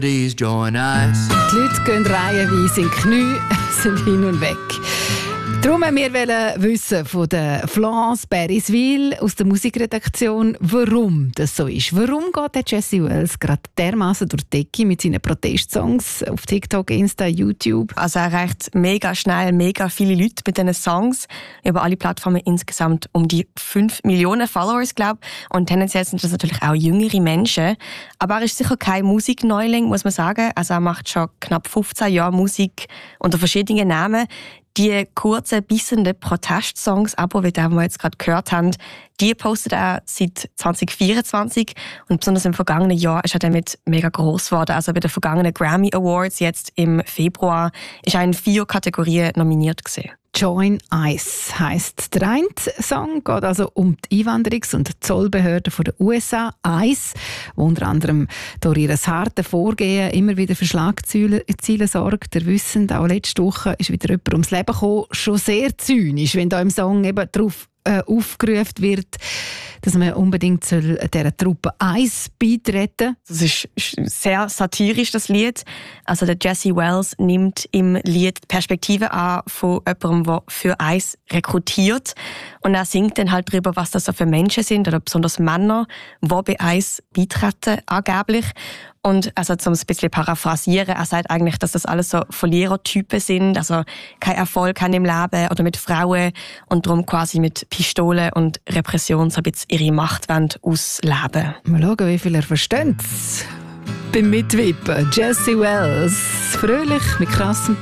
melodies join eyes. Die Leute gehen reihenweise in die Knie, sind hin und weg. Darum wollten wir wissen von der Florence Beriswil aus der Musikredaktion, warum das so ist. Warum geht der Jesse Wells gerade dermassen durch die Decke mit seinen Protestsongs auf TikTok, Insta, YouTube? Also er erreicht mega schnell mega viele Leute mit diesen Songs. Über alle Plattformen insgesamt um die 5 Millionen Followers, glaube ich. Und tendenziell sind das natürlich auch jüngere Menschen. Aber er ist sicher kein Musikneuling, muss man sagen. Also er macht schon knapp 15 Jahre Musik unter verschiedenen Namen. Die kurzen, bissenden Protestsongs, aber wie wir jetzt gerade gehört haben, die postet er seit 2024 und besonders im vergangenen Jahr ist er damit mega gross geworden. Also bei den vergangenen Grammy Awards jetzt im Februar ist er in 4 Kategorien nominiert gewesen. Join ICE heisst der eine Song, geht also um die Einwanderungs- und Zollbehörden der USA, ICE, die unter anderem durch ihr hartes Vorgehen immer wieder für Schlagzeilen sorgt. Wir wissen, auch letzte Woche ist wieder jemand ums Leben gekommen, schon sehr zynisch, wenn da im Song eben darauf aufgerufen wird, dass man unbedingt dieser Truppe ICE beitreten soll. Das ist sehr satirisch, das Lied. Also der Jesse Wells nimmt im Lied die Perspektive an von jemandem, der für ICE rekrutiert. Und er singt dann halt darüber, was das so für Menschen sind, oder besonders Männer, die bei ICE beitreten, angeblich. Und also, um es ein bisschen paraphrasieren, er sagt eigentlich, dass das alles so Verlierertypen sind, also kein Erfolg haben im Leben oder mit Frauen und darum quasi mit Pistolen und Repression so ein bisschen ihre Macht ausleben. Mal schauen, wie viel er versteht beim Mitwippen. Jesse Wells, fröhlich mit krassem